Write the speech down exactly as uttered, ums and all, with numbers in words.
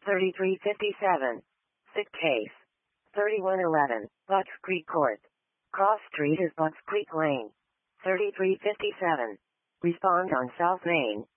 thirty-three fifty-seven. Sick case. thirty-one eleven. Bucks Creek Court. Cross Street is Bucks Creek Lane. thirty-three fifty-seven. Respond on South Main.